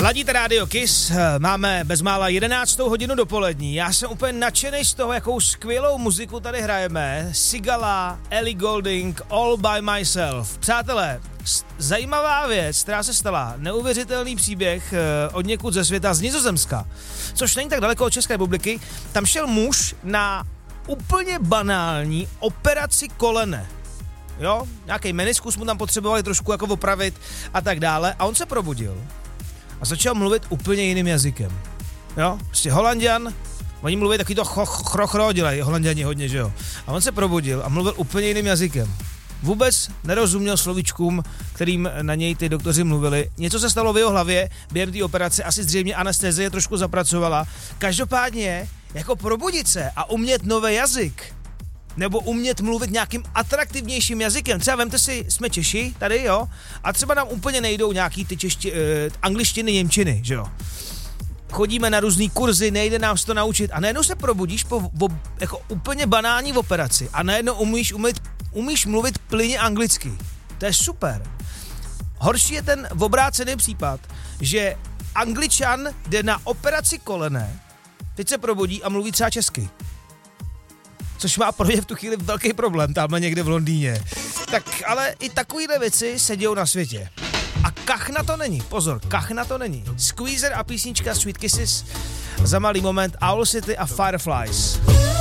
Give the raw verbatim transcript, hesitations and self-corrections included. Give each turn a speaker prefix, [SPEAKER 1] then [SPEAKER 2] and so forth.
[SPEAKER 1] Ladíte Radio Kiss, máme bezmála jedenáctou hodinu dopolední. Já jsem úplně nadšený z toho, jakou skvělou muziku tady hrajeme. Sigala, Ellie Goulding, All by Myself. Přátelé, zajímavá věc, která se stala. Neuvěřitelný příběh od někud ze světa, z Nizozemska, což není tak daleko od České republiky. Tam šel muž na úplně banální operaci kolene. Jo, nějaký meniskus mu tam potřebovali trošku jako opravit a tak dále. A on se probudil a začal mluvit úplně jiným jazykem. Jo, prostě Holanďan, oni mluví taky to chro-chro, dělají Holanďani hodně, že jo. A on se probudil a mluvil úplně jiným jazykem. Vůbec nerozuměl slovíčkům, kterým na něj ty doktoři mluvili. Něco se stalo v jeho hlavě během té operace, asi zřejmě anestezie trošku zapracovala. Každopádně, jako probudit se a umět nový jazyk, nebo umět mluvit nějakým atraktivnějším jazykem. Třeba vemte si, jsme Češi tady, jo, a třeba nám úplně nejdou nějaký ty čeští, eh, angličtiny, němčiny, že jo. Chodíme na různý kurzy, nejde nám to naučit a najednou se probudíš po, po jako úplně banální operaci a najednou umíš, umít, umíš mluvit plyně anglicky. To je super. Horší je ten obrácený případ, že Angličan jde na operaci kolene, teď se probudí a mluví třeba česky. Což má pro mě v tu chvíli velký problém, tamhle někde v Londýně. Tak ale i takovýhle věci se dějou na světě. A kachna to není, pozor, kachna to není. Squeezer a písnička Sweet Kisses, za malý moment Owl City a Fireflies.